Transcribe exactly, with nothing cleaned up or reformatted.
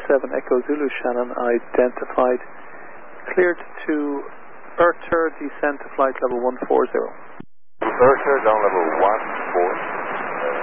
seven Echo Zulu Shannon identified. Cleared to Erter, descent to flight level one four zero. Erter, down level one four zero.